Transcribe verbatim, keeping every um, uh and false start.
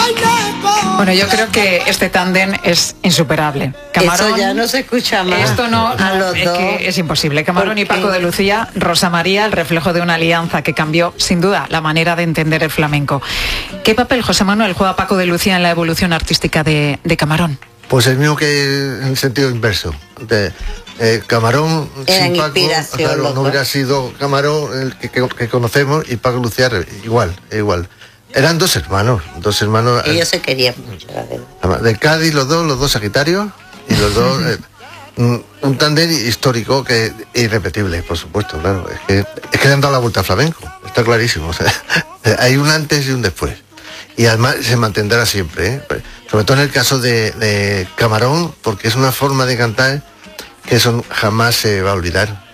Bueno, yo creo que este tándem es insuperable. Camarón, eso ya no se escucha más. Esto no, no a los es, dos. Que es imposible. Camarón ¿Por y Paco qué? de Lucía, Rosa María, el reflejo de una alianza que cambió, sin duda, la manera de entender el flamenco. ¿Qué papel, José Manuel, juega Paco de Lucía en la evolución artística de, de Camarón? Pues el mismo que en el sentido inverso. De, eh, Camarón Eran sin Paco, claro, no hubiera sido Camarón el que, que, que conocemos, y Paco Lucía igual, igual. Eran dos hermanos, dos hermanos. Ellos eh, se querían mucho, la verdad. De Cádiz los dos, los dos sagitarios, y los dos eh, un, un tándem histórico que irrepetible, por supuesto, claro. Es que, es que le han dado la vuelta al flamenco, está clarísimo. O sea, hay un antes y un después. Y además se mantendrá siempre, ¿eh? Sobre todo en el caso de, de Camarón, porque es una forma de cantar que eso jamás se va a olvidar.